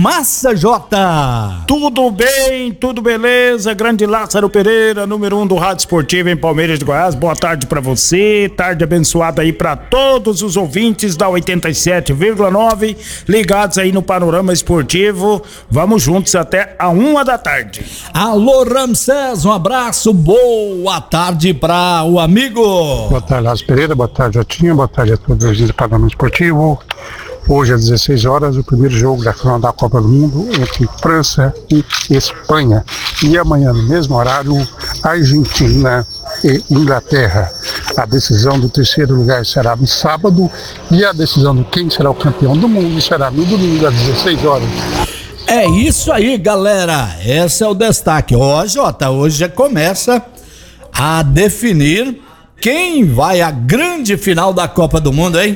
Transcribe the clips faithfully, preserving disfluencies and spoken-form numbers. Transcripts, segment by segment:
massa, Jota? Tudo bem, tudo beleza, grande Lázaro Pereira, número um do Rádio Esportivo em Palmeiras de Goiás. Boa tarde pra você, tarde abençoada aí pra todos os ouvintes da oitenta e sete vírgula nove, ligados aí no Panorama Esportivo. Vamos juntos até a uma da tarde. Alô, Ramsés, um abraço, boa tarde pra o amigo. Boa tarde, Lázaro Pereira, boa tarde, Jotinha, boa tarde a todos os ouvintes do Panorama Esportivo. Hoje às dezesseis horas, o primeiro jogo da final da Copa do Mundo entre França e Espanha. E amanhã, no mesmo horário, Argentina e Inglaterra. A decisão do terceiro lugar será no sábado e a decisão de quem será o campeão do mundo será no domingo às dezesseis horas. É isso aí, galera. Esse é o destaque. Ó, Jota, hoje já começa a definir quem vai à grande final da Copa do Mundo, hein?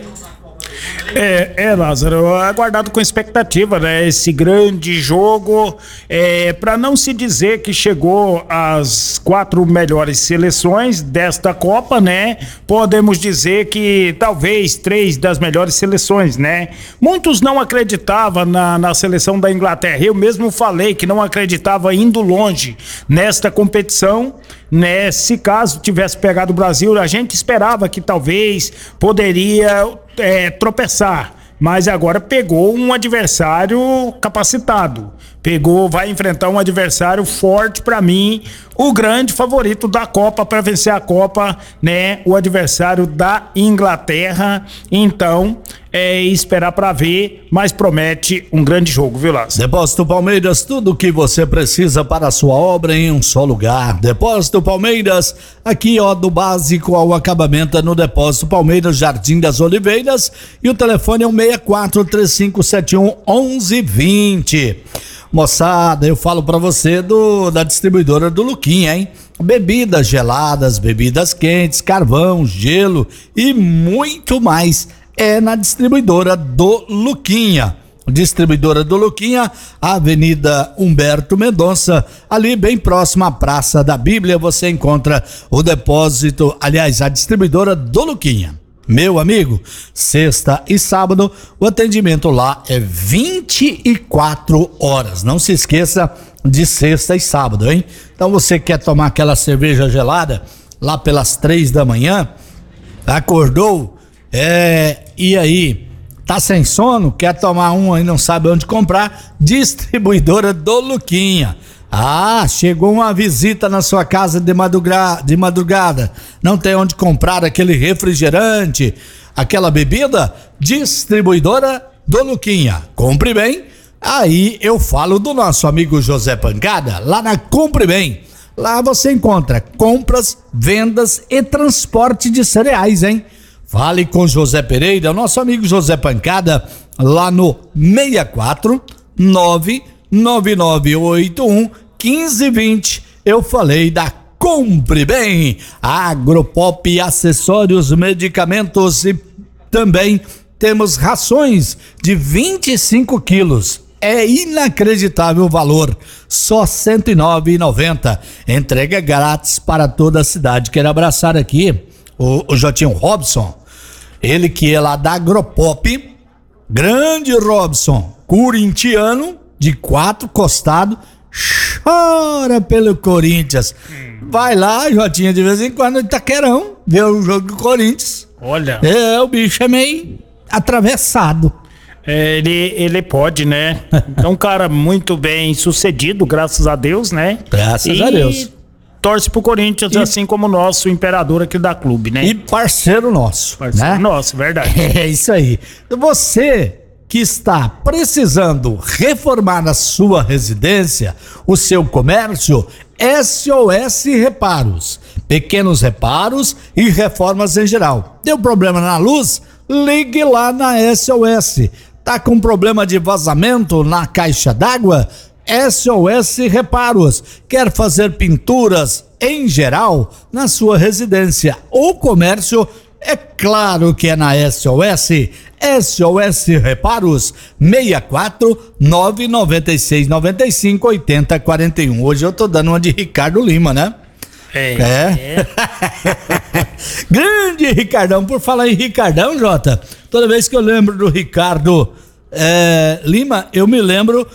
É, é, Lázaro, aguardado com expectativa, né? Esse grande jogo, é, para não se dizer que chegou às quatro melhores seleções desta Copa, né? Podemos dizer que talvez três das melhores seleções, né? Muitos não acreditavam na, na seleção da Inglaterra. Eu mesmo falei que não acreditava indo longe nesta competição, né? Se caso tivesse pegado o Brasil, a gente esperava que talvez poderia é, tropeçar, mas agora pegou um adversário capacitado, pegou, vai enfrentar um adversário forte, para mim, o grande favorito da Copa para vencer a Copa, né? O adversário da Inglaterra. Então, é esperar para ver, mas promete um grande jogo, viu, Lázaro? Depósito Palmeiras, tudo o que você precisa para a sua obra em um só lugar. Depósito Palmeiras, aqui ó, do básico ao acabamento é no Depósito Palmeiras, Jardim das Oliveiras, e o telefone é o seis quatro três cinco sete um um um dois zero. Moçada, eu falo pra você do, da distribuidora do Luquinha, hein? Bebidas geladas, bebidas quentes, carvão, gelo e muito mais é na distribuidora do Luquinha. Distribuidora do Luquinha, Avenida Humberto Mendonça, ali bem próximo à Praça da Bíblia, você encontra o depósito, aliás, a distribuidora do Luquinha. Meu amigo, sexta e sábado, o atendimento lá é vinte e quatro horas. Não se esqueça de sexta e sábado, hein? Então você quer tomar aquela cerveja gelada lá pelas três da manhã, acordou, é, e aí, tá sem sono, quer tomar uma e não sabe onde comprar? Distribuidora do Luquinha. Ah, chegou uma visita na sua casa de madrugada, de madrugada, não tem onde comprar aquele refrigerante, aquela bebida? Distribuidora do Luquinha. Compre bem, aí eu falo do nosso amigo José Pancada, lá na Compre Bem. Lá você encontra compras, vendas e transporte de cereais, hein? Fale com José Pereira, nosso amigo José Pancada, lá no seis quatro nove nove nove oito um um cinco dois zero. Eu falei da Compre Bem, Agropop, acessórios, medicamentos e também temos rações de vinte e cinco quilos. É inacreditável o valor, só cento e nove reais e noventa centavos. Entrega grátis para toda a cidade. Quero abraçar aqui o, o Jotinho Robson, ele que é lá da Agropop, grande Robson, corintiano, de quatro costados, chora pelo Corinthians. Vai lá, Jotinha, de vez em quando, Itaquerão, vê o jogo do Corinthians. Olha. É, o bicho é meio atravessado. É, ele, ele pode, né? É um cara muito bem sucedido, graças a Deus, né? Graças e a Deus. Torce pro Corinthians, e, assim como o nosso imperador aqui da clube, né? E parceiro nosso, parceiro né? nosso, verdade. É isso aí. Você que está precisando reformar a sua residência, o seu comércio, S O S Reparos. Pequenos reparos e reformas em geral. Deu problema na luz? Ligue lá na S O S. Tá com problema de vazamento na caixa d'água? S O S Reparos. Quer fazer pinturas em geral na sua residência ou comércio? É claro que é na S O S. S O S Reparos, seis quatro nove nove seis nove cinco oito zero quatro um. Hoje eu tô dando uma de Ricardo Lima, né? É. é. é. Grande Ricardão. Por falar em Ricardão, Jota, toda vez que eu lembro do Ricardo é, Lima, eu me lembro